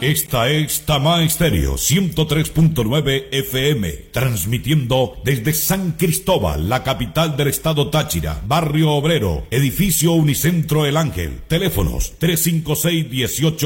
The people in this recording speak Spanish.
Esta es Tamá Estéreo 103.9 FM, transmitiendo desde San Cristóbal, la capital del estado Táchira, barrio Obrero, edificio Unicentro El Ángel. Teléfonos 356-18